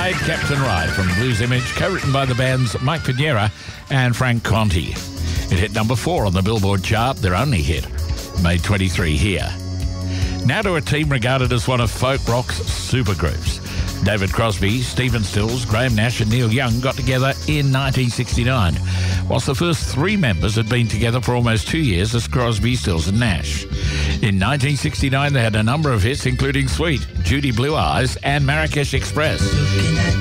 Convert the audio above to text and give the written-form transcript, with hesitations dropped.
Ride, Captain Ride from Blues Image, co-written by the bands Mike Pinera and Frank Conti. It hit number 4 on the Billboard chart, their only hit. Made 23 here. Now to a team regarded as one of folk rock's supergroups. David Crosby, Stephen Stills, Graham Nash and Neil Young got together in 1969, whilst the first 3 members had been together for almost 2 years as Crosby, Stills and Nash. In 1969, they had a number of hits, including Sweet, Judy Blue Eyes and Marrakesh Express.